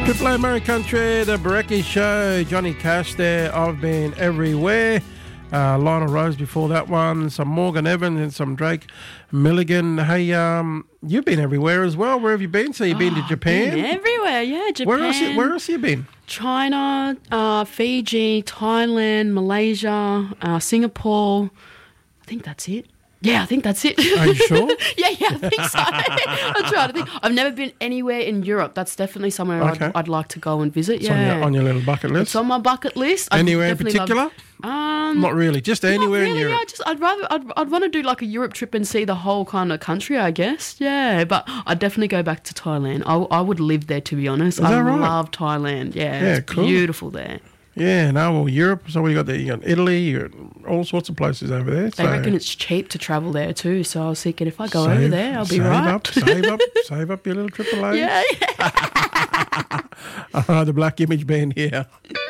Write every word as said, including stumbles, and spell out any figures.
Triple A American Country, the Berecki Show, Johnny Cash there, I've Been Everywhere. Uh, Lionel Rose before that one, some Morgan Evans and some Drake Milligan. Hey, um, you've been everywhere as well. Where have you been? So you've been oh, to Japan? Been everywhere, yeah, Japan. Where else, where else have you been? China, uh, Fiji, Thailand, Malaysia, uh, Singapore. I think that's it. Yeah, I think that's it. Are you sure? yeah, yeah, I think so. I'm trying to think. I've never been anywhere in Europe. That's definitely somewhere Okay. I'd, I'd like to go and visit. It's yeah, on your, on your little bucket list. It's on my bucket list. I'd Anywhere in definitely particular? Love, um, Not really, just anywhere not really, in Europe. Yeah, just I'd rather I'd, I'd want to do like a Europe trip and see the whole kind of country, I guess. Yeah, but I'd definitely go back to Thailand. I, I would live there, to be honest. Is I that right? love Thailand. Yeah, Yeah, it's cool. beautiful there. Yeah, no, well, Europe, so we got there, you got Italy, you got all sorts of places over there. They so reckon it's cheap to travel there too, so I was thinking if I go save, over there, I'll be save right. Up, save up, save up your little triple A. yeah, yeah. Oh, the Black Image Band here.